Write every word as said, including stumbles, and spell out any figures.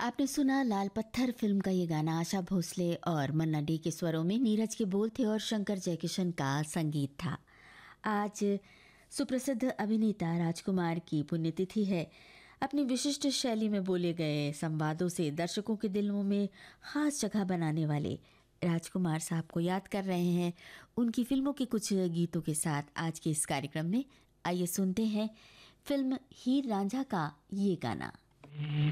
आपने सुना लाल पत्थर फिल्म का ये गाना। आशा भोसले और मन्ना डे के स्वरों में नीरज के बोल थे और शंकर जयकिशन का संगीत था। आज सुप्रसिद्ध अभिनेता राजकुमार की पुण्यतिथि है। अपनी विशिष्ट शैली में बोले गए संवादों से दर्शकों के दिलों में खास जगह बनाने वाले राजकुमार साहब को याद कर रहे हैं उनकी फिल्मों के कुछ गीतों के साथ आज के इस कार्यक्रम में। आइए सुनते हैं फिल्म हीर रांझा का ये गाना।